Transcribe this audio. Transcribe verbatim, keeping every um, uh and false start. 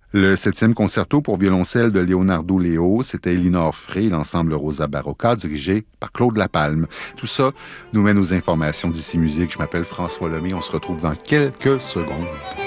Le septième concerto pour violoncelle de Leonardo Leo, c'était Elinor Frey, l'ensemble Rosa Barocca, dirigé par Claude Lapalme. Tout ça nous mène aux informations d'Ici Musique. Je m'appelle François Lemay. On se retrouve dans quelques secondes.